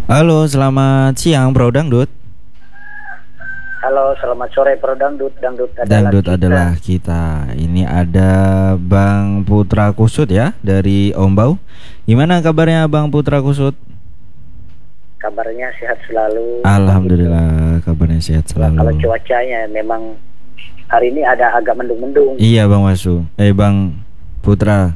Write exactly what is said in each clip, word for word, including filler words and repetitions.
Halo, selamat siang Bro Dangdut. Halo, selamat sore Bro Dangdut. Dangdut adalah Dangdut kita. adalah kita. Ini ada Bang Putra Kusut ya dari Ombau. Gimana kabarnya Bang Putra Kusut? Kabarnya sehat selalu. Alhamdulillah kabarnya sehat Ya, kalau selalu. cuacanya memang hari ini ada agak mendung-mendung. Iya Bang Wasu. Eh Bang Putra.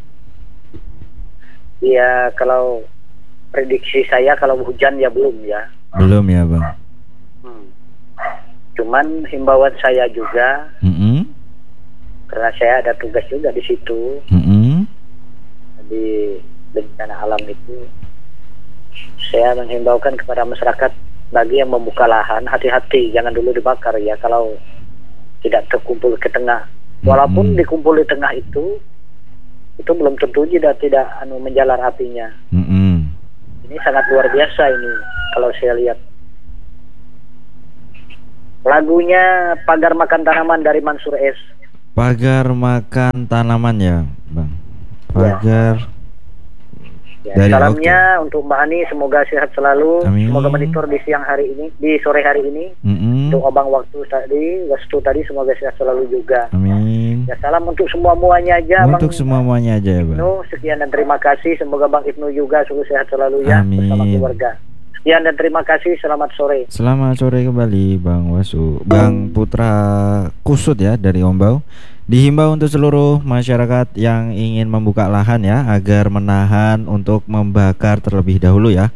Iya, kalau prediksi saya kalau hujan ya belum ya. Belum ya Bang. Hmm. Cuman himbauan saya juga, Mm-mm. karena saya ada tugas juga di situ Mm-mm. di bencana alam itu. Saya menghimbaukan kepada masyarakat bagi yang membuka lahan, hati-hati jangan dulu dibakar ya kalau tidak terkumpul ke tengah. Walaupun Mm-mm. dikumpul di tengah itu, itu belum tentu tidak tidak anu menjalar apinya. Mm-mm. Ini sangat luar biasa ini kalau saya lihat. Lagunya Pagar Makan Tanaman dari Mansur S. Pagar makan tanaman ya Bang. Ya. Pagar. Ya, Dari salamnya untuk Mbak Ani, semoga sehat selalu. Amin. Semoga monitor di siang hari ini, di sore hari ini. Mm-mm. Untuk abang waktu tadi, waktu tadi semoga sehat selalu juga. Amin. Ya, salam untuk semua muanya aja, Untuk Bang semua-muanya aja ya Bang. Ibnu. Sekian dan terima kasih. Semoga Bang Ibnu juga selalu sehat selalu ya, Amin. bersama keluarga. Sekian dan terima kasih. Selamat sore. Selamat sore kembali Bang Wasu. Bang Putra Kusut ya dari Ombau. Dihimbau untuk seluruh masyarakat yang ingin membuka lahan ya agar menahan untuk membakar terlebih dahulu ya.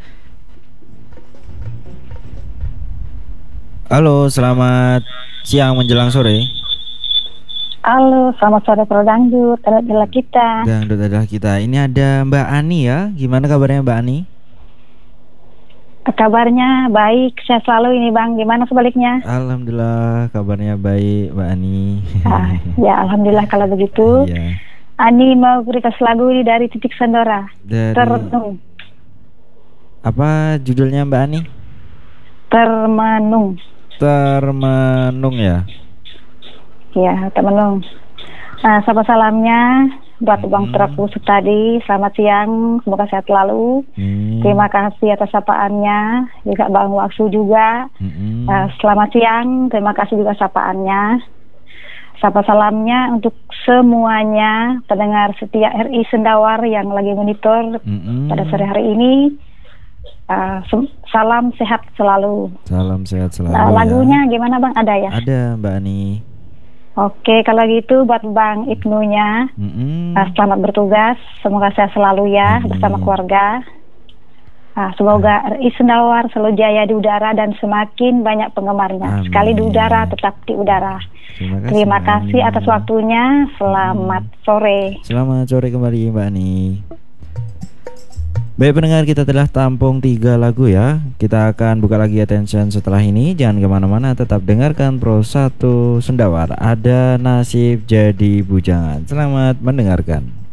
Halo, selamat siang menjelang sore. Halo, selamat sore Pro Dangdut, adalah kita. Dangdut adalah kita. Ini ada Mbak Ani ya. Gimana kabarnya Mbak Ani? Kabarnya baik, sehat selalu ini Bang. Gimana sebaliknya? Alhamdulillah kabarnya baik Mbak Ani. Ah, ya Alhamdulillah kalau begitu. Iya. Ani mau request lagu ini dari Titik Sandora. Dari Termenung. apa judulnya Mbak Ani? Termenung. Termenung ya. Ya, termenung. Nah, sapa salamnya buat Bang Putra Kusut tadi. Selamat siang, semoga sehat selalu. Hmm. Terima kasih atas sapaannya. Juga Bang Waksu juga. Mm-mm. Uh, selamat siang, terima kasih juga sapaannya. Sapa salamnya untuk semuanya pendengar setia R I Sendawar yang lagi monitor Mm-mm. pada sore hari ini. Uh, salam sehat selalu. Salam sehat selalu Nah, ya. lagunya gimana Bang? Ada ya? Ada Mbak Ani. Oke, kalau gitu buat Bang Ibnunya, Mm-mm. uh, selamat bertugas. Semoga sehat selalu ya. Amin. Bersama keluarga. Nah, semoga R I Sendawar selalu jaya di udara dan semakin banyak penggemarnya. Amin. Sekali di udara, tetap di udara. Terima kasih, Terima Mbak kasih Ani. atas waktunya. Selamat sore. Selamat sore kembali Mbak Ani. Baik pendengar, kita telah tampung tiga lagu ya. Kita akan buka lagi attention setelah ini. Jangan kemana-mana, tetap dengarkan Pro satu Sendawar. Ada Nasib Jadi Bujangan. Selamat mendengarkan.